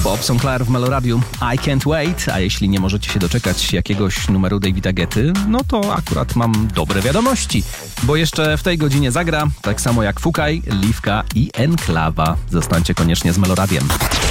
Bob Sinclair w Meloradiu I Can't Wait, a jeśli nie możecie się doczekać jakiegoś numeru Davida Guetty, no to akurat mam dobre wiadomości, bo jeszcze w tej godzinie zagra, tak samo jak Fukaj, Liwka i Enklawa. Zostańcie koniecznie z Meloradiem.